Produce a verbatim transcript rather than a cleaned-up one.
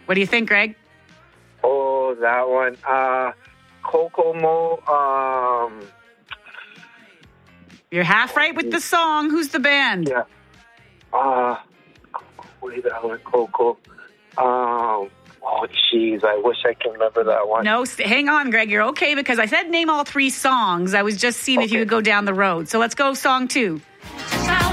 What do you think, Greg? Oh, that one. Uh, Kokomo. Um, You're half right with the song. Who's the band? yeah. Uh, wait, that one, Coco. Um, oh, jeez. I wish I can remember that one. No, st- hang on, Greg. You're okay because I said name all three songs. I was just seeing Okay. if you could go down the road. So let's go song two.